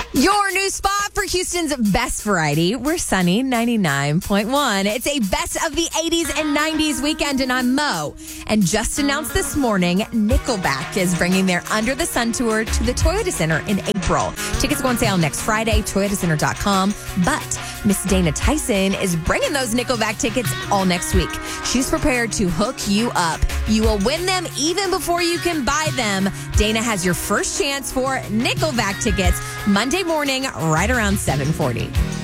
Your new spot for Houston's best variety. We're Sunny 99.1. It's a best of the 80s and 90s weekend, and I'm Mo. And just announced this morning, Nickelback is bringing their Under the Sun tour to the Toyota Center in April. Tickets go on sale next Friday, toyotacenter.com. But Miss Dana Tyson is bringing those Nickelback tickets all next week. She's prepared to hook you up. You will win them even before you can buy them. Dana has your first chance for Nickelback tickets Monday morning right around 7:40.